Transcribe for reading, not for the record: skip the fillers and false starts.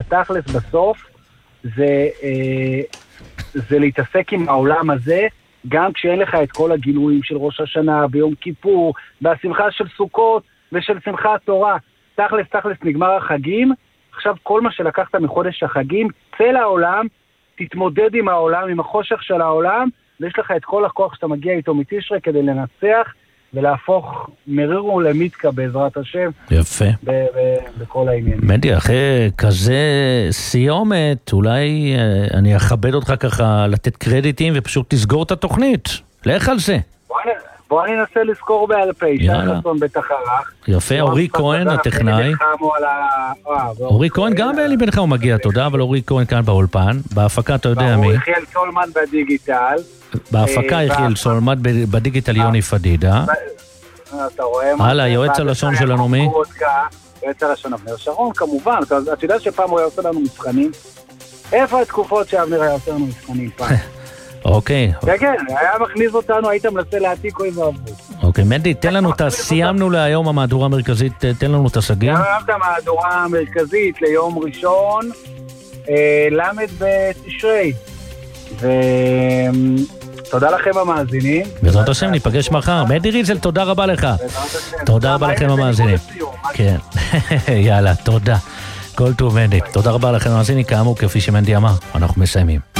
תכלס בסוף זה להתעסק עם העולם הזה, גם כשאין לך את כל הגילויים של ראש השנה, ביום כיפור, והשמחה של סוכות ושל שמחת תורה. תכלס נגמר החגים, עכשיו כל מה שלקחת מחודש החגים, צא לעולם, תתמודד עם העולם, עם החושך של העולם, ויש לך את כל הכוח שאתה מגיע איתו מתשרי כדי לנצח ולהפוך מרירו למיתקה בעזרת השם. יפה. בכל העניין. מדי, אחרי כזה סיומת, אולי אני אכבד אותך ככה לתת קרדיטים ופשוט תסגור את התוכנית. לך על זה. בוא אני אנסה לזכור בעל פה, שחסון בתחרך. יפה, אורי כהן, הטכנאי. אורי כהן גם באלי בן חמו מגיע, תודה, אבל אורי כהן כאן באולפן. בהפקה אתה יודע מי. יחיאל סולמן בדיגיטל. בהפקה יחיאל סולמן בדיגיטל יוני פדידה. אתה רואה? הלאה, יועץ הלשון שלנו מי? יועץ הלשון אבנר שרון, כמובן. אתה יודע שפעם הוא היה עושה לנו מבחנים? איפה התקופות שאבנר היה עושה לנו מבחנים פעם? אוקיי. כן, היה מכניס אותנו, היית מנסה להעתיק אוי ועבוד. אוקיי, מדי, תן לנו סיימנו להיום המהדורה המרכזית, תן לנו את הסגים. סיימנו את המהדורה המרכזית ליום ראשון, למד בתשרי. ותודה לכם המאזינים. בעזרת השם, ניפגש מחר. מדי ריזל, תודה רבה לך. תודה רבה לכם המאזינים. כן, יאללה, תודה. כל טוב מדי. תודה רבה לכם המאזינים, כאמור, כפי שמנדי אמר, אנחנו מסיימים.